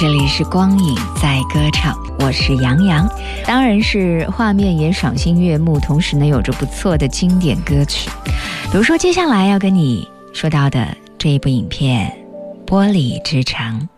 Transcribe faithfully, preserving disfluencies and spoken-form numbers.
这里是光影在歌唱，我是杨洋，当然是画面也赏心悦目，同时呢有着不错的经典歌曲。比如说接下来要跟你说到的这一部影片《玻璃之城》。